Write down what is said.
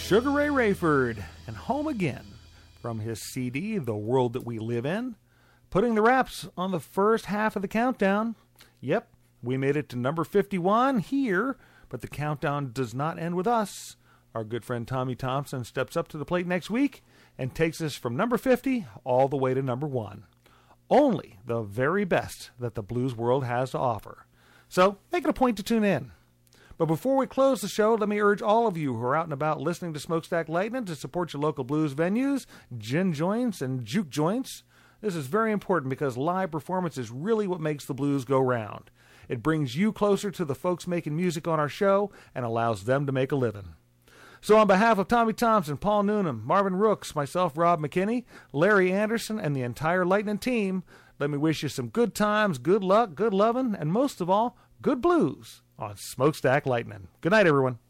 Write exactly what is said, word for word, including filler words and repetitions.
Sugar Ray Rayford, and Home Again from his C D, The World That We Live In, putting the wraps on the first half of the countdown. Yep, we made it to number fifty-one here, but the countdown does not end with us. Our good friend Tommy Thompson steps up to the plate next week and takes us from number fifty all the way to number one. Only the very best that the blues world has to offer. So make it a point to tune in. But before we close the show, let me urge all of you who are out and about listening to Smokestack Lightning to support your local blues venues, gin joints, and juke joints. This is very important because live performance is really what makes the blues go round. It brings you closer to the folks making music on our show and allows them to make a living. So on behalf of Tommy Thompson, Paul Noonan, Marvin Rooks, myself, Rob McKinney, Larry Anderson, and the entire Lightning team, let me wish you some good times, good luck, good lovin', and most of all, good blues on Smokestack Lightning. Good night, everyone.